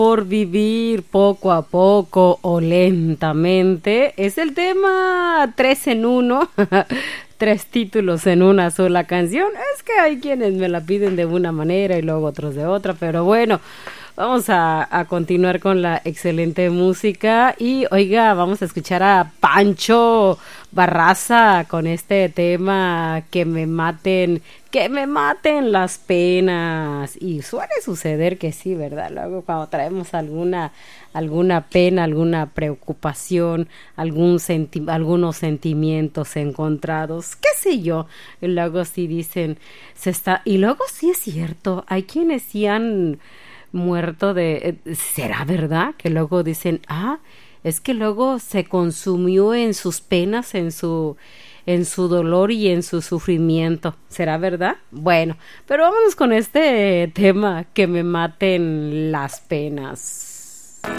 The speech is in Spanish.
Por vivir poco a poco o lentamente es el tema tres en uno, tres títulos en una sola canción. Es que hay quienes me la piden de una manera y luego otros de otra, pero bueno, vamos a continuar con la excelente música y oiga, vamos a escuchar a Pancho Barraza con este tema que me maten las penas. Y suele suceder que sí, ¿verdad? Luego cuando traemos alguna pena, alguna preocupación, algunos sentimientos encontrados, qué sé yo, y luego sí dicen, y luego sí es cierto, hay quienes sí han muerto ¿será verdad? Que luego dicen, es que luego se consumió en sus penas, en su dolor y en su sufrimiento. ¿Será verdad? Bueno, pero vámonos con este tema, que me maten las penas.